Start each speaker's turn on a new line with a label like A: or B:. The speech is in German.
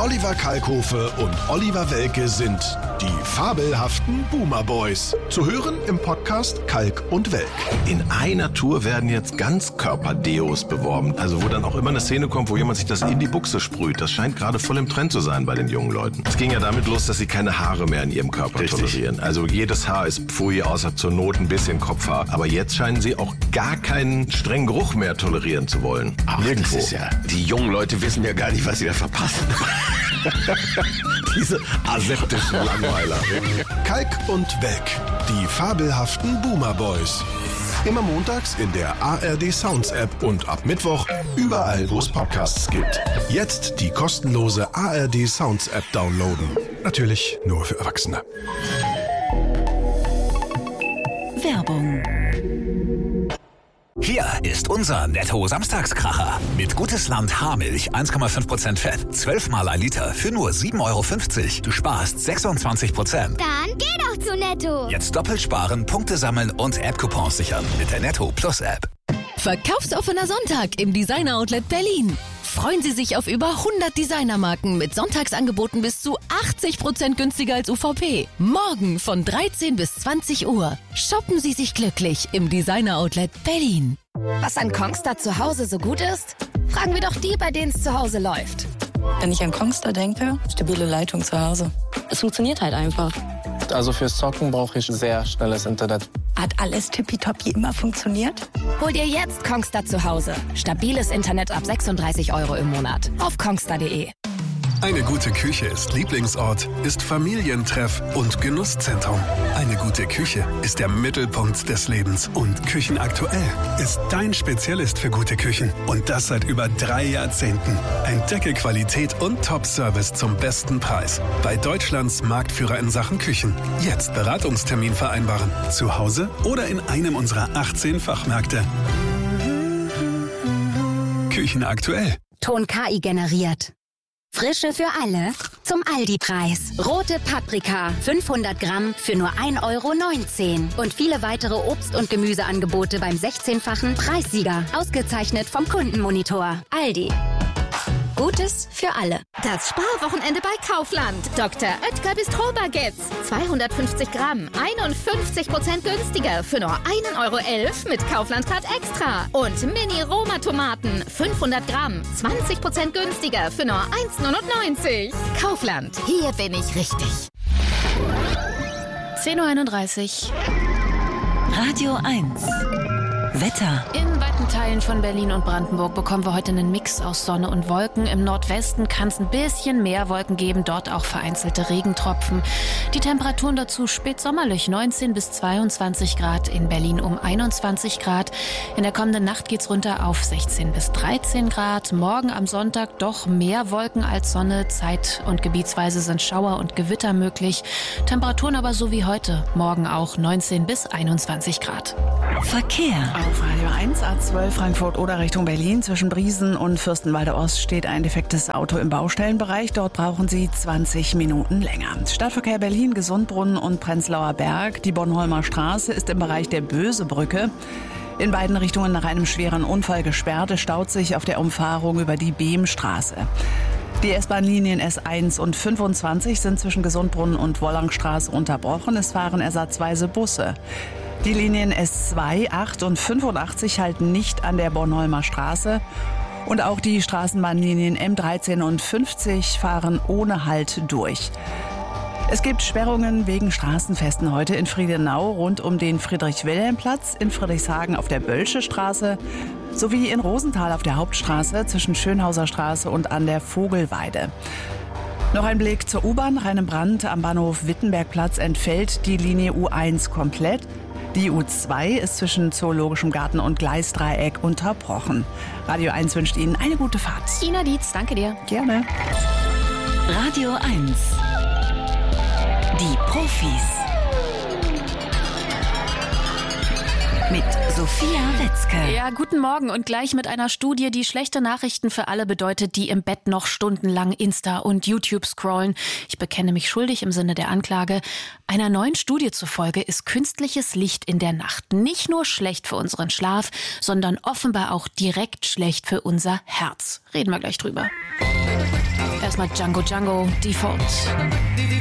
A: Oliver Kalkofe und Oliver Welke sind die fabelhaften Boomer Boys. Zu hören im Podcast Kalk und Welk.
B: In einer Tour werden jetzt Ganzkörper-Deos beworben. Also wo dann auch immer eine Szene kommt, wo jemand sich das in die Buchse sprüht. Das scheint gerade voll im Trend zu sein bei den jungen Leuten. Es ging ja damit los, dass sie keine Haare mehr in ihrem Körper tolerieren. Also jedes Haar ist Pfui, außer zur Not ein bisschen Kopfhaar. Aber jetzt scheinen sie auch gar keinen strengen Geruch mehr tolerieren zu wollen.
C: Ach,
B: nirgendwo.
C: Das ist ja, die jungen Leute wissen ja gar nicht, was sie da verpassen.
B: Diese aseptischen Langweiler.
A: Kalk und Welk, die fabelhaften Boomer Boys. Immer montags in der ARD Sounds App und ab Mittwoch überall, wo es Podcasts gibt. Jetzt die kostenlose ARD Sounds App downloaden. Natürlich nur für Erwachsene.
D: Werbung.
E: Hier ist unser Netto-Samstagskracher. Mit Gutes Land Haarmilch, 1,5% Fett, 12 Mal ein Liter für nur 7,50 €. Du sparst 26%.
F: Dann geh doch zu Netto.
E: Jetzt doppelt sparen, Punkte sammeln und App-Coupons sichern mit der Netto Plus App.
D: Verkaufsoffener Sonntag im Designer Outlet Berlin. Freuen Sie sich auf über 100 Designermarken mit Sonntagsangeboten bis zu 80% günstiger als UVP. Morgen von 13 bis 20 Uhr. Shoppen Sie sich glücklich im Designer Outlet Berlin.
G: Was an Kongstar zu Hause so gut ist? Fragen wir doch die, bei denen es zu Hause läuft.
H: Wenn ich an Kongstar denke, stabile Leitung zu Hause. Es funktioniert halt einfach.
I: Also fürs Zocken brauche ich sehr schnelles Internet.
H: Hat alles tippitoppi immer funktioniert?
G: Hol dir jetzt Kongstar zu Hause. Stabiles Internet ab 36 € im Monat. Auf kongstar.de.
J: Eine gute Küche ist Lieblingsort, ist Familientreff und Genusszentrum. Eine gute Küche ist der Mittelpunkt des Lebens. Und Küchenaktuell ist dein Spezialist für gute Küchen. Und das seit über 3 Jahrzehnten. Entdecke Qualität und Top-Service zum besten Preis. Bei Deutschlands Marktführer in Sachen Küchen. Jetzt Beratungstermin vereinbaren. Zu Hause oder in einem unserer 18 Fachmärkte. Küchenaktuell.
F: Ton KI generiert. Frische für alle zum Aldi-Preis. Rote Paprika, 500 Gramm für nur 1,19 € und viele weitere Obst- und Gemüseangebote beim 16-fachen Preissieger. Ausgezeichnet vom Kundenmonitor. Aldi. Gutes für alle.
K: Das Sparwochenende bei Kaufland. Dr. Oetker Bistro-Baguettes. 250 Gramm, 51% günstiger für nur 1,11 € mit Kaufland-Card Extra. Und Mini-Roma-Tomaten, 500 Gramm, 20% günstiger für nur 1,99 €. Kaufland, hier bin ich richtig.
L: 10:31 Uhr.
D: Radio 1. Wetter.
L: In weiten Teilen von Berlin und Brandenburg bekommen wir heute einen Mix aus Sonne und Wolken. Im Nordwesten kann es ein bisschen mehr Wolken geben, dort auch vereinzelte Regentropfen. Die Temperaturen dazu spätsommerlich, 19 bis 22 Grad, in Berlin um 21 Grad. In der kommenden Nacht geht's runter auf 16 bis 13 Grad. Morgen am Sonntag doch mehr Wolken als Sonne. Zeit- und gebietsweise sind Schauer und Gewitter möglich. Temperaturen aber so wie heute. Morgen auch 19 bis 21 Grad.
D: Verkehr.
M: Auf Radio 1, A12 Frankfurt-Oder Richtung Berlin. Zwischen Briesen und Fürstenwalde Ost steht ein defektes Auto im Baustellenbereich. Dort brauchen Sie 20 Minuten länger. Stadtverkehr Berlin, Gesundbrunnen und Prenzlauer Berg. Die Bornholmer Straße ist im Bereich der Bösebrücke in beiden Richtungen nach einem schweren Unfall gesperrt. Es staut sich auf der Umfahrung über die Behmstraße. Die S-Bahn-Linien S1 und 25 sind zwischen Gesundbrunnen und Wollangstraße unterbrochen. Es fahren ersatzweise Busse. Die Linien S2, 8 und 85 halten nicht an der Bornholmer Straße. Und auch die Straßenbahnlinien M13 und 50 fahren ohne Halt durch. Es gibt Sperrungen wegen Straßenfesten heute in Friedenau rund um den Friedrich-Wilhelm-Platz, in Friedrichshagen auf der Bölsche Straße sowie in Rosenthal auf der Hauptstraße zwischen Schönhauser Straße und an der Vogelweide. Noch ein Blick zur U-Bahn. Nach einem Brand am Bahnhof Wittenbergplatz entfällt die Linie U1 komplett. Die U2 ist zwischen Zoologischem Garten und Gleisdreieck unterbrochen. Radio 1 wünscht Ihnen eine gute Fahrt.
L: Ina Dietz, danke dir.
M: Gerne.
D: Radio 1. Die Profis. Mit Sophia Wetzke.
L: Ja, guten Morgen und gleich mit einer Studie, die schlechte Nachrichten für alle bedeutet, die im Bett noch stundenlang Insta und YouTube scrollen. Ich bekenne mich schuldig im Sinne der Anklage. Einer neuen Studie zufolge ist künstliches Licht in der Nacht nicht nur schlecht für unseren Schlaf, sondern offenbar auch direkt schlecht für unser Herz. Reden wir gleich drüber. Erstmal Django Django, Default.